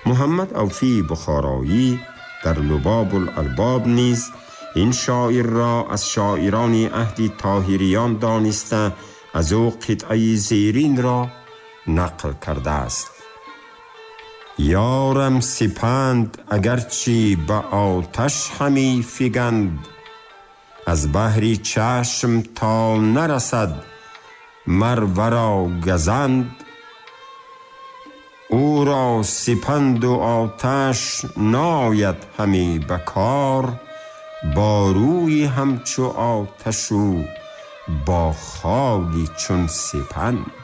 محمد عوفی بخارایی در لباب الالباب نیز این شاعر را از شاعران عهد طاهریان دانسته از او قطعه زیرین را نقل کرده است: یارم سپند اگرچه به آتش همی فگند، از بحر چشم تا نرسد مرورا گزند. او را سپند و آتش ناید همی بکار، با روی همچو آتش و با خالی چون سپند.